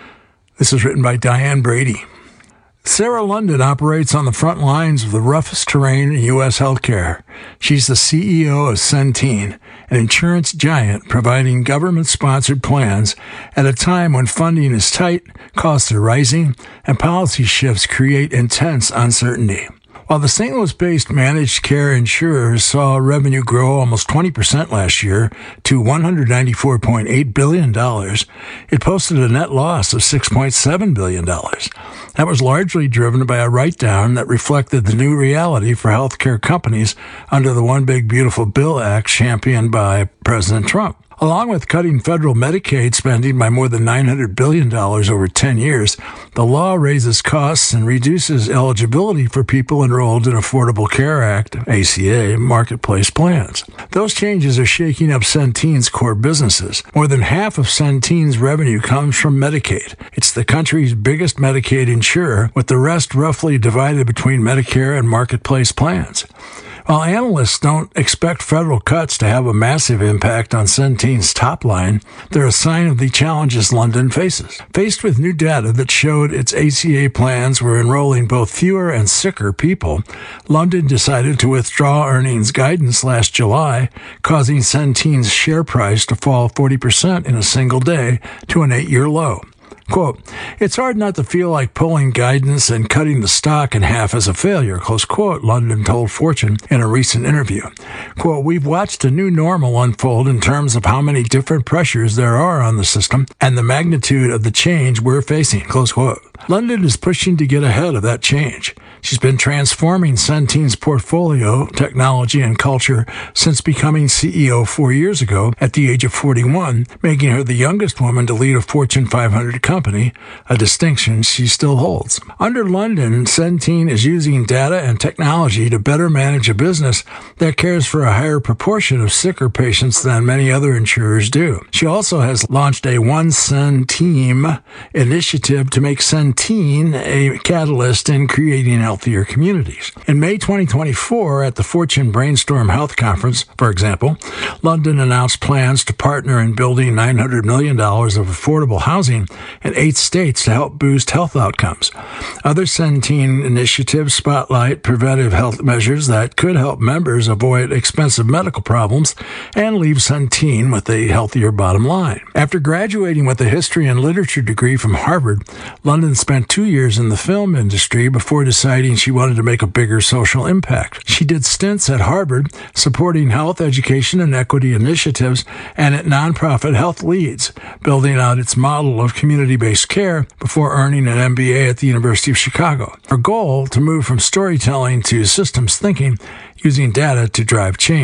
This is written by Diane Brady. Sarah London operates on the front lines of the roughest terrain in U S healthcare. She's the C E O of Centene, an insurance giant providing government-sponsored plans at a time when funding is tight, costs are rising, and policy shifts create intense uncertainty. While the Saint Louis-based managed care insurers saw revenue grow almost twenty percent last year to one hundred ninety-four point eight billion dollars, it posted a net loss of six point seven billion dollars. That was largely driven by a write-down that reflected the new reality for healthcare companies under the One Big Beautiful Bill Act championed by President Trump. Along with cutting federal Medicaid spending by more than nine hundred billion dollars over ten years, the law raises costs and reduces eligibility for people enrolled in Affordable Care Act, A C A, marketplace plans. Those changes are shaking up Centene's core businesses. More than half of Centene's revenue comes from Medicaid. It's the country's biggest Medicaid insurer, with the rest roughly divided between Medicare and marketplace plans. While analysts don't expect federal cuts to have a massive impact on Centene's top line, they're a sign of the challenges London faces. Faced with new data that showed its A C A plans were enrolling both fewer and sicker people, London decided to withdraw earnings guidance last July, causing Centene's share price to fall forty percent in a single day to an eight-year low. Quote, "It's hard not to feel like pulling guidance and cutting the stock in half as a failure," close quote, London told Fortune in a recent interview. Quote, "We've watched a new normal unfold in terms of how many different pressures there are on the system and the magnitude of the change we're facing," close quote. London is pushing to get ahead of that change. She's been transforming Centene's portfolio, technology, and culture since becoming C E O four years ago at the age of forty-one, making her the youngest woman to lead a Fortune five hundred company, a distinction she still holds. Under London, Centene is using data and technology to better manage a business that cares for a higher proportion of sicker patients than many other insurers do. She also has launched a One Centene initiative to make Centene a catalyst in creating healthier communities. In May twenty twenty-four, at the Fortune Brainstorm Health Conference, for example, London announced plans to partner in building nine hundred million dollars of affordable housing in eight states to help boost health outcomes. Other Centene initiatives spotlight preventive health measures that could help members avoid expensive medical problems and leave Centene with a healthier bottom line. After graduating with a history and literature degree from Harvard, London spent two years in the film industry before deciding she wanted to make a bigger social impact. She did stints at Harvard supporting health, education, and equity initiatives and at nonprofit Health Leads, building out its model of community-based care before earning an M B A at the University of Chicago. Her goal, to move from storytelling to systems thinking, using data to drive change.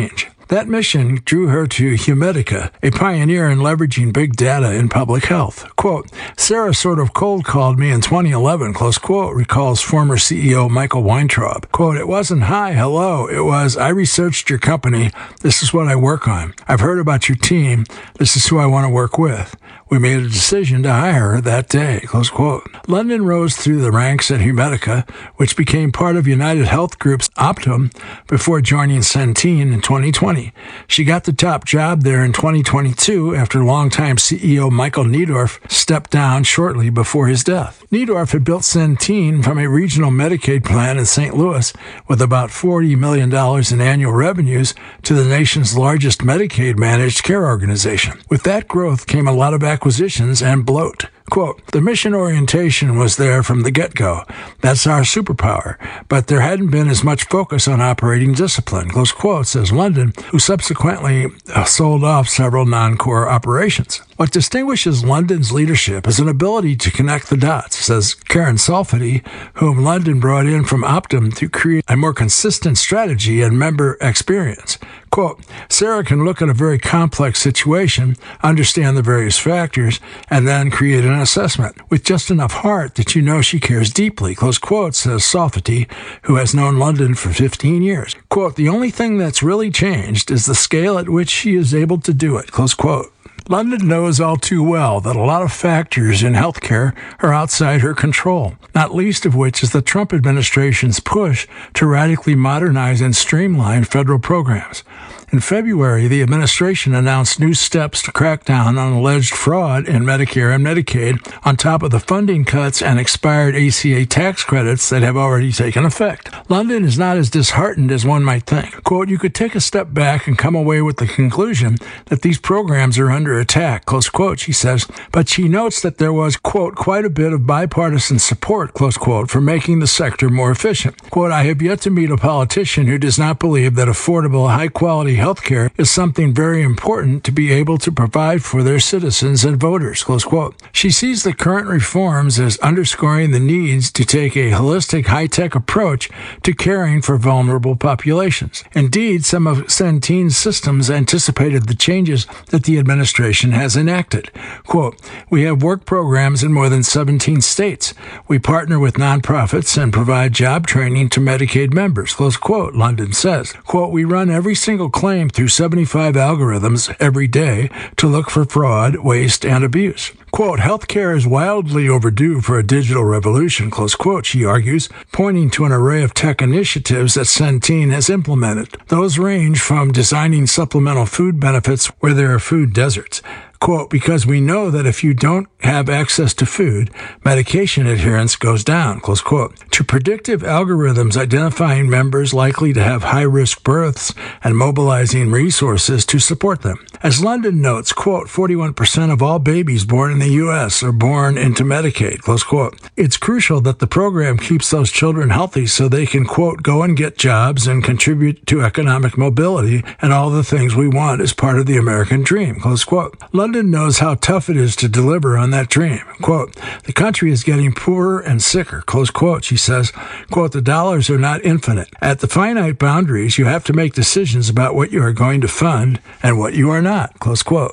That mission drew her to Humedica, a pioneer in leveraging big data in public health. Quote, Sarah sort of cold-called me in twenty eleven, close quote, recalls former C E O Michael Weintraub. Quote, it wasn't, hi, hello. It was, I researched your company. This is what I work on. I've heard about your team. This is who I want to work with. We made a decision to hire her that day, close quote. London rose through the ranks at Humedica, which became part of United Health Group's Optum before joining Centene in twenty twenty. She got the top job there in twenty twenty-two after longtime C E O Michael Neidorff stepped down shortly before his death. Neidorff had built Centene from a regional Medicaid plan in Saint Louis with about forty million dollars in annual revenues to the nation's largest Medicaid managed care organization. With that growth came a lot of acquisitions and bloat. Quote, the mission orientation was there from the get-go. That's our superpower. But there hadn't been as much focus on operating discipline, close quote, says London, who subsequently uh, sold off several non-core operations. What distinguishes London's leadership is an ability to connect the dots, says Karen Salfity, whom London brought in from Optum to create a more consistent strategy and member experience. Quote, Sarah can look at a very complex situation, understand the various factors, and then create an assessment with just enough heart that you know she cares deeply, close quote, says Salfity, who has known London for fifteen years. Quote, the only thing that's really changed is the scale at which she is able to do it, close quote. London knows all too well that a lot of factors in healthcare are outside her control, not least of which is the Trump administration's push to radically modernize and streamline federal programs. In February, the administration announced new steps to crack down on alleged fraud in Medicare and Medicaid, on top of the funding cuts and expired A C A tax credits that have already taken effect. London is not as disheartened as one might think. Quote, you could take a step back and come away with the conclusion that these programs are under attack, close quote, she says, but she notes that there was, quote, quite a bit of bipartisan support, close quote, for making the sector more efficient. Quote, I have yet to meet a politician who does not believe that affordable, high-quality healthcare is something very important to be able to provide for their citizens and voters, close quote. She sees the current reforms as underscoring the needs to take a holistic, high-tech approach to caring for vulnerable populations. Indeed, some of Centene's systems anticipated the changes that the administration has enacted. Quote, we have work programs in more than seventeen states. We partner with nonprofits and provide job training to Medicaid members, close quote, London says. Quote, we run every single claim through seventy-five algorithms every day to look for fraud, waste, and abuse. Quote, healthcare is wildly overdue for a digital revolution, close quote, she argues, pointing to an array of tech initiatives that Centene has implemented. Those range from designing supplemental food benefits where there are food deserts. Quote, because we know that if you don't have access to food, medication adherence goes down, close quote, to predictive algorithms identifying members likely to have high-risk births and mobilizing resources to support them. As London notes, quote, forty-one percent of all babies born in the U S are born into Medicaid, close quote. It's crucial that the program keeps those children healthy so they can, quote, go and get jobs and contribute to economic mobility and all the things we want as part of the American dream, close quote. London knows how tough it is to deliver on that dream. Quote, the country is getting poorer and sicker, close quote, she says. Quote, the dollars are not infinite. At the finite boundaries, you have to make decisions about what you are going to fund and what you are not, close quote.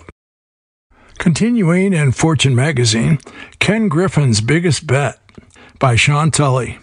Continuing in Fortune magazine, Ken Griffin's Biggest Bet by Sean Tully.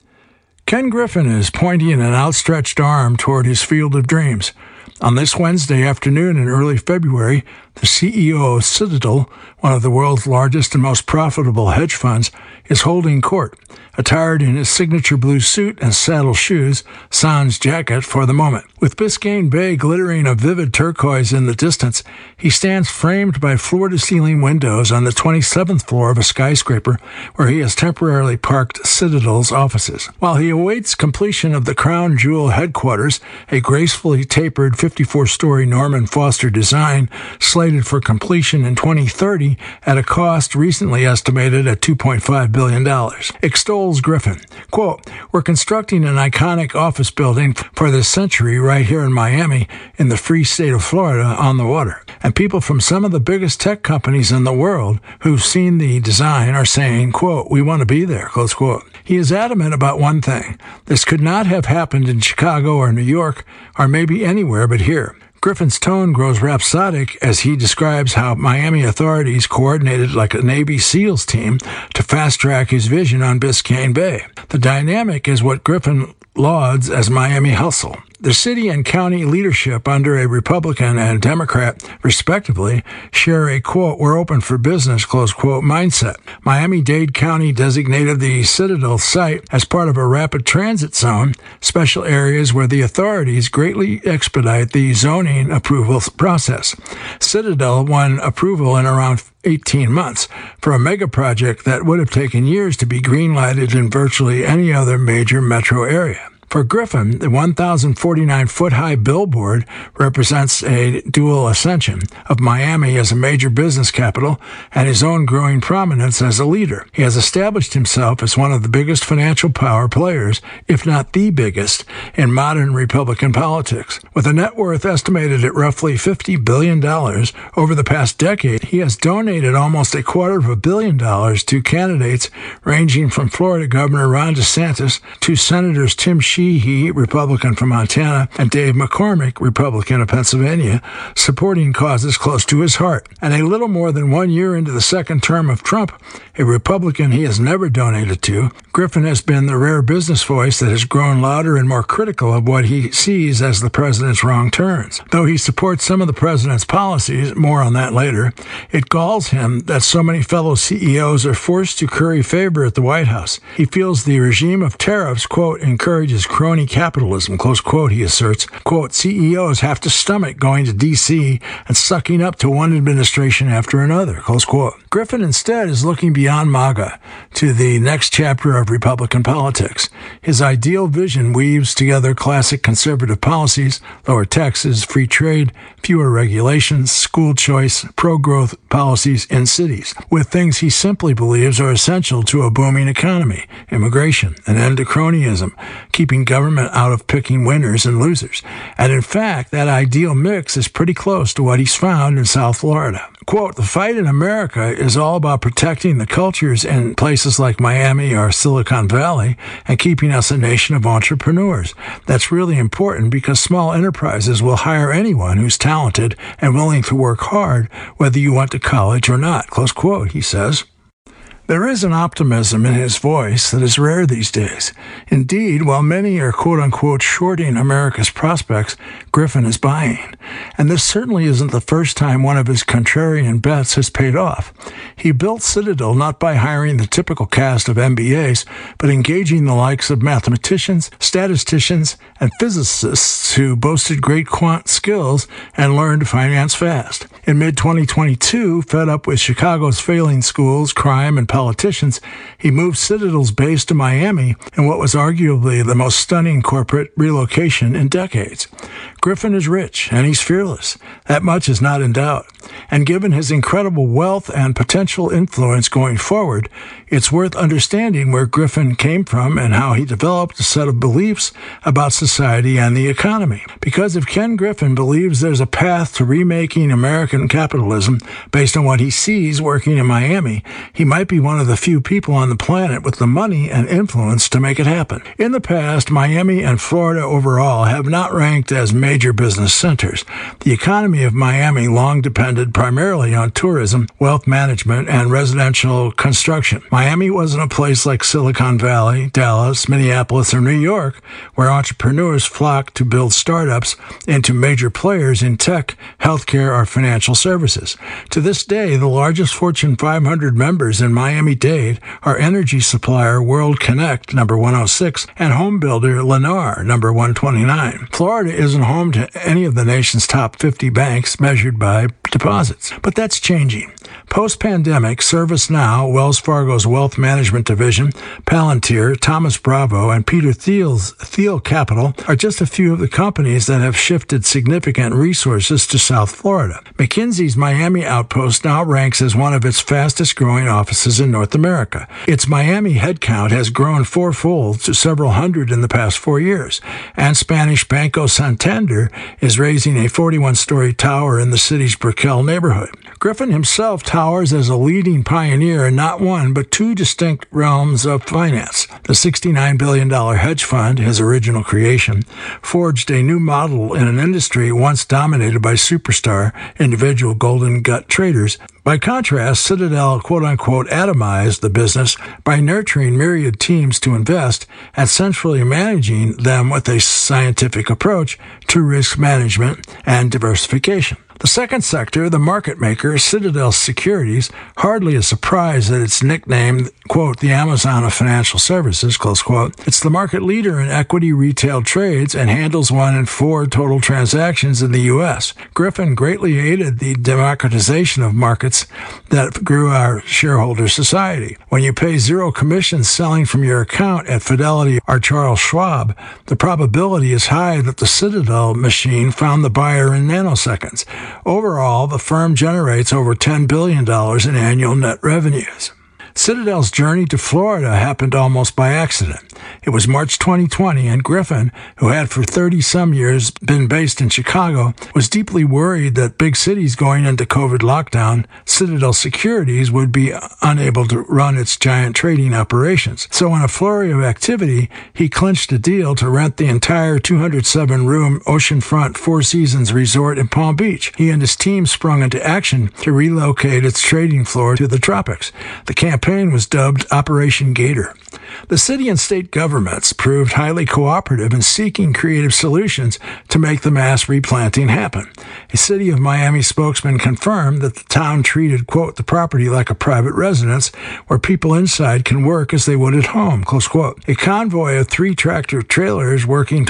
Ken Griffin is pointing an outstretched arm toward his field of dreams. On this Wednesday afternoon in early February, the C E O of Citadel, one of the world's largest and most profitable hedge funds, is holding court, attired in his signature blue suit and saddle shoes, sans jacket for the moment. With Biscayne Bay glittering a vivid turquoise in the distance, he stands framed by floor-to-ceiling windows on the twenty-seventh floor of a skyscraper where he has temporarily parked Citadel's offices. While he awaits completion of the crown jewel headquarters, a gracefully tapered fifty-four-story Norman Foster design slated for completion in twenty thirty at a cost recently estimated at two point five billion dollars. Extols Griffin, quote, we're constructing an iconic office building for this century right here in Miami in the free state of Florida on the water. And people from some of the biggest tech companies in the world who've seen the design are saying, quote, we want to be there, close quote. He is adamant about one thing. This could not have happened in Chicago or New York or maybe anywhere but here. Griffin's tone grows rhapsodic as he describes how Miami authorities coordinated like a Navy SEALs team to fast-track his vision on Biscayne Bay. The dynamic is what Griffin lauds as Miami hustle. The city and county leadership under a Republican and Democrat, respectively, share a, quote, we're open for business, close quote, mindset. Miami-Dade County designated the Citadel site as part of a rapid transit zone, special areas where the authorities greatly expedite the zoning approval process. Citadel won approval in around eighteen months for a mega project that would have taken years to be green-lighted in virtually any other major metro area. For Griffin, the one thousand forty-nine foot high billboard represents a dual ascension of Miami as a major business capital and his own growing prominence as a leader. He has established himself as one of the biggest financial power players, if not the biggest, in modern Republican politics. With a net worth estimated at roughly fifty billion dollars over the past decade, he has donated almost a quarter of a billion dollars to candidates ranging from Florida Governor Ron DeSantis to Senators Tim Sheehy, Republican from Montana, and Dave McCormick, Republican of Pennsylvania, supporting causes close to his heart. And a little more than one year into the second term of Trump, a Republican he has never donated to, Griffin has been the rare business voice that has grown louder and more critical of what he sees as the president's wrong turns. Though he supports some of the president's policies, more on that later, it galls him that so many fellow C E Os are forced to curry favor at the White House. He feels the regime of tariffs, quote, encourages crony capitalism, close quote, he asserts. Quote, C E Os have to stomach going to D C and sucking up to one administration after another, close quote. Griffin instead is looking beyond MAGA to the next chapter of Republican politics. His ideal vision weaves together classic conservative policies, lower taxes, free trade, fewer regulations, school choice, pro-growth policies in cities, with things he simply believes are essential to a booming economy, immigration, an end to cronyism, keeping government out of picking winners and losers. And in fact, that ideal mix is pretty close to what he's found in South Florida. Quote, the fight in America is all about protecting the cultures in places like Miami or Silicon Valley and keeping us a nation of entrepreneurs. That's really important because small enterprises will hire anyone who's talented and willing to work hard, whether you went to college or not, close quote, he says. There is an optimism in his voice that is rare these days. Indeed, while many are quote-unquote shorting America's prospects, Griffin is buying. And this certainly isn't the first time one of his contrarian bets has paid off. He built Citadel not by hiring the typical cast of M B As, but engaging the likes of mathematicians, statisticians, and physicists who boasted great quant skills and learned to finance fast. In mid twenty twenty-two, fed up with Chicago's failing schools, crime, and politicians, he moved Citadel's base to Miami in what was arguably the most stunning corporate relocation in decades. Griffin is rich, and he's fearless. That much is not in doubt. And given his incredible wealth and potential influence going forward, it's worth understanding where Griffin came from and how he developed a set of beliefs about society and the economy. Because if Ken Griffin believes there's a path to remaking American capitalism based on what he sees working in Miami, he might be one of the few people on the planet with the money and influence to make it happen. In the past, Miami and Florida overall have not ranked as major business centers. The economy of Miami long depended primarily on tourism, wealth management, and residential construction. Miami wasn't a place like Silicon Valley, Dallas, Minneapolis, or New York, where entrepreneurs flock to build startups into major players in tech, healthcare, or financial services. To this day, the largest Fortune five hundred members in Miami-Dade are energy supplier World Connect, number one oh six, and home builder Lennar, number one twenty-nine. Florida isn't home to any of the nation's top fifty banks measured by deposits. But that's changing. Post-pandemic, ServiceNow, Wells Fargo's wealth management division, Palantir, Thomas Bravo, and Peter Thiel's Thiel Capital are just a few of the companies that have shifted significant resources to South Florida. McKinsey's Miami outpost now ranks as one of its fastest-growing offices in North America. Its Miami headcount has grown fourfold to several hundred in the past four years, and Spanish Banco Santander is raising a forty-one story tower in the city's Brickell Soquel neighborhood. Griffin himself towers as a leading pioneer in not one but two distinct realms of finance. The sixty-nine billion dollars hedge fund, his original creation, forged a new model in an industry once dominated by superstar individual golden gut traders. By contrast, Citadel quote-unquote atomized the business by nurturing myriad teams to invest and centrally managing them with a scientific approach to risk management and diversification. The second sector, the market maker, Citadel Securities, hardly a surprise that it's nicknamed, quote, the Amazon of financial services, close quote. It's the market leader in equity retail trades and handles one in four total transactions in the U S. Griffin greatly aided the democratization of markets that grew our shareholder society. When you pay zero commissions selling from your account at Fidelity or Charles Schwab, the probability is high that the Citadel machine found the buyer in nanoseconds. Overall, the firm generates over ten billion dollars in annual net revenues. Citadel's journey to Florida happened almost by accident. It was March twenty twenty, and Griffin, who had for thirty-some years been based in Chicago, was deeply worried that big cities going into COVID lockdown, Citadel Securities would be unable to run its giant trading operations. So in a flurry of activity, he clinched a deal to rent the entire two hundred seven room oceanfront Four Seasons resort in Palm Beach. He and his team sprung into action to relocate its trading floor to the tropics. The campaign was dubbed Operation Gator. The city and state governments proved highly cooperative in seeking creative solutions to make the mass replanting happen. A City of Miami spokesman confirmed that the town treated, quote, the property like a private residence where people inside can work as they would at home, close quote. A convoy of three tractor trailers working